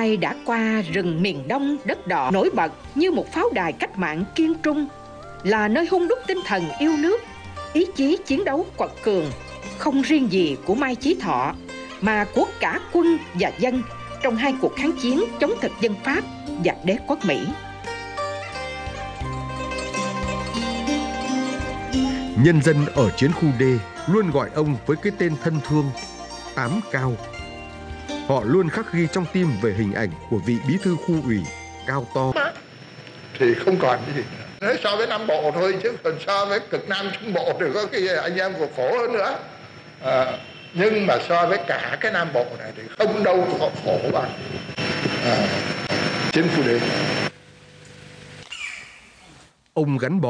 Ai đã qua rừng miền Đông đất đỏ nổi bật như một pháo đài cách mạng kiên trung, là nơi hun đúc tinh thần yêu nước, ý chí chiến đấu quật cường, không riêng gì của Mai Chí Thọ mà của cả quân và dân trong hai cuộc kháng chiến chống thực dân Pháp và đế quốc Mỹ. Nhân dân ở chiến khu D luôn gọi ông với cái tên thân thương Tám Cao. Họ luôn khắc ghi trong tim về hình ảnh của vị bí thư khu ủy cao to. Thì không còn cái gì nữa. Nói so với Nam Bộ thôi, chứ còn so với cực Nam Trung Bộ thì có cái anh em của khổ hơn nữa. Nhưng mà so với cả cái Nam Bộ này thì không đâu có khổ bằng chiến khu D. Ông gắn bó